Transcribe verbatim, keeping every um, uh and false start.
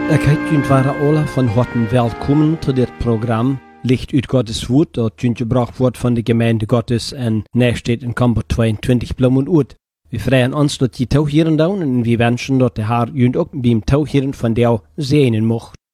Ik heet jullie waren alle van harte welkom tot dit programma Licht uit Gottes Woord, dat jullie gebracht wordt van de gemeente Gottes en Nijstedt in Kamper tweeëntwintig Bloemen uit. We vrijen ons dat je touwheren doen en we wensen dat de Heer jullie ook beim touwheren van jou zegenen mocht.